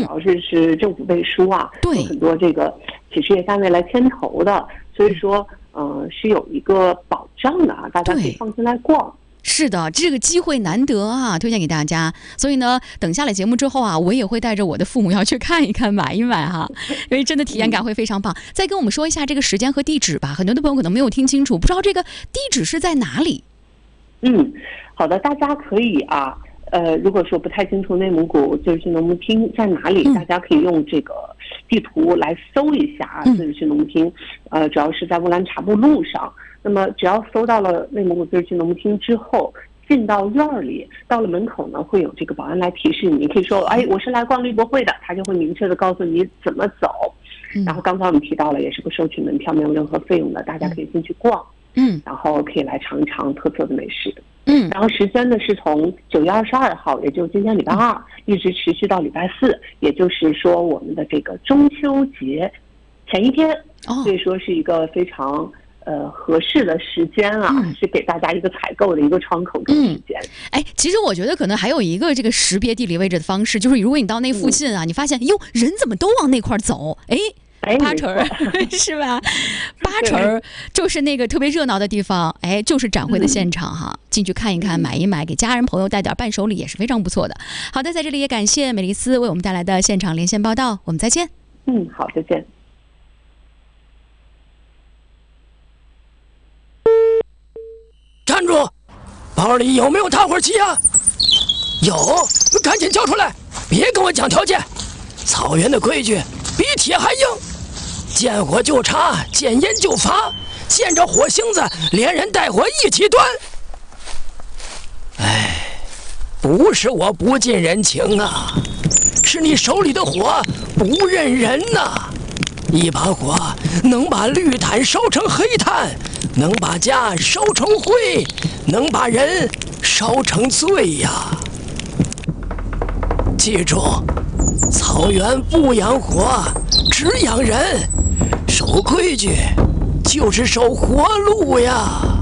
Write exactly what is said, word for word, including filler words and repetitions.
要是是政府背书啊， 对， 有很多这个企事业单位来牵头的，所以说，呃，是有一个保障的啊，大家可以放心来逛。 是的，这个机会难得啊，推荐给大家。所以呢，等下了节目之后啊，我也会带着我的父母要去看一看、买一买哈，因为真的体验感会非常棒。嗯、再跟我们说一下这个时间和地址吧，很多的朋友可能没有听清楚，不知道这个地址是在哪里。 嗯，好的，大家可以啊，呃，如果说不太清楚内蒙古自治区农牧厅在哪里，嗯、大家可以用这个地图来搜一下啊，自治区农牧厅，嗯、呃，主要是在乌兰察布路上。那么只要搜到了内蒙古自治区农牧厅之后，进到院儿里，到了门口呢，会有这个保安来提示你，你可以说，哎，我是来逛绿博会的，他就会明确的告诉你怎么走。嗯、然后刚才我们提到了，也是不收取门票，没有任何费用的，大家可以进去逛。嗯，然后可以来尝一尝特色的美食。嗯，然后时间呢是从九月二十二号，也就是今天礼拜二，一直持续到礼拜四，也就是说我们的这个中秋节前一天，哦、所以说是一个非常呃合适的时间啊，嗯、是给大家一个采购的一个窗口跟时间。 哎、嗯，其实我觉得可能还有一个这个识别地理位置的方式，就是如果你到那附近啊，嗯、你发现哟人怎么都往那块走，哎。八成是吧？八成就是那个特别热闹的地方，哎，就是展会的现场哈，进去看一看，买一买，给家人朋友带点伴手礼也是非常不错的。好的，在这里也感谢美丽丝为我们带来的现场连线报道，我们再见。 嗯，好，再见。 站住！包里有没有打火机啊？有，赶紧交出来！别跟我讲条件，草原的规矩比铁还硬。见火就查，见烟就罚，见着火星子连人带火一起端。哎，不是我不近人情啊，是你手里的火不认人呐、啊。一把火能把绿炭烧成黑炭，能把家烧成灰，能把人烧成罪呀。记住，草原不养火，只养人。守规矩就是守活路呀。